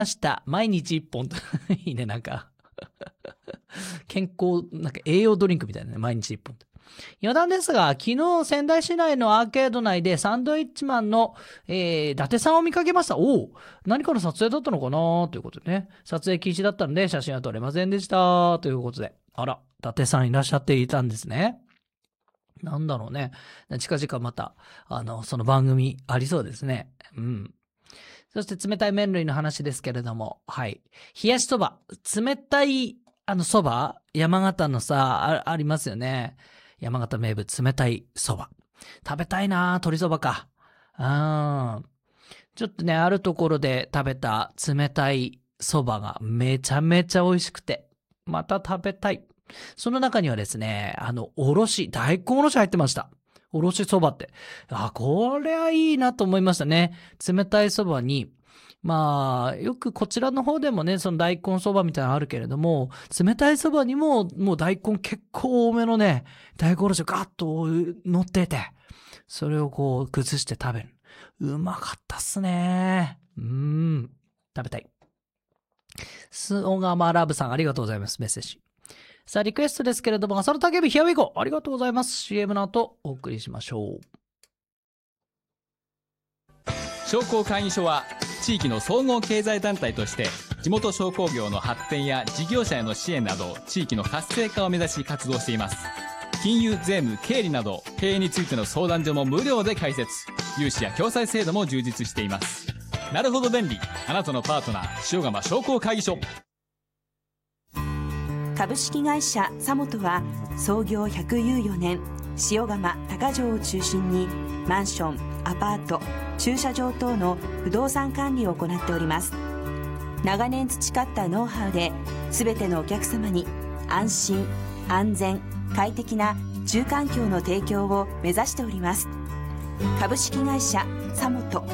した。毎日1本と。いいね、なんか。健康、なんか栄養ドリンクみたいなね。毎日1本。余談ですが、昨日仙台市内のアーケード内でサンドイッチマンの、伊達さんを見かけました。おお、何かの撮影だったのかなということでね。撮影禁止だったので写真は撮れませんでした。ということで。あら、伊達さんいらっしゃっていたんですね。なんだろうね。近々また、その番組ありそうですね。うん。そして冷たい麺類の話ですけれども、はい。冷やしそば。冷たい、そば山形のさ、ありますよね。山形名物、冷たいそば。食べたいなぁ、鶏そばか。ちょっとね、あるところで食べた冷たいそばがめちゃめちゃ美味しくて、また食べたい。その中にはですね、大根おろし入ってました。おろしそばって。これはいいなと思いましたね。冷たいそばに、まあ、よくこちらの方でもね、その大根そばみたいなのあるけれども、冷たいそばにも、もう大根結構多めのね、大根おろしがガッと乗ってて、それをこう崩して食べる。うまかったっすね。食べたい。すおがまラブさん、ありがとうございます。メッセージ。さあ、リクエストですけれども、朝の叫び、Here we go! ありがとうございます。CM の後、お送りしましょう。 商工会議所は、地域の総合経済団体として、地元商工業の発展や事業者への支援など、地域の活性化を目指し活動しています。金融、税務、経理など、経営についての相談所も無料で開設。融資や共済制度も充実しています。なるほど便利。あなたのパートナー、塩釜商工会議所。 株式会社サモトは創業114年、塩釜高城を中心にマンション、アパート、駐車場等の不動産管理を行っております。長年培ったノウハウで全てのお客様に安心、安全、快適な住環境の提供を目指しております。株式会社サモト。